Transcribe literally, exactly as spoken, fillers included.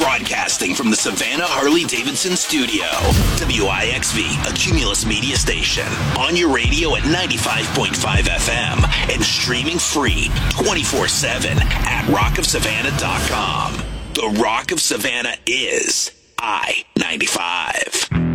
Broadcasting from the Savannah Harley-Davidson studio. W I X V, a Cumulus media station. On your radio at ninety-five point five F M and streaming free twenty-four seven at rock of savannah dot com. The Rock of Savannah is I ninety-five.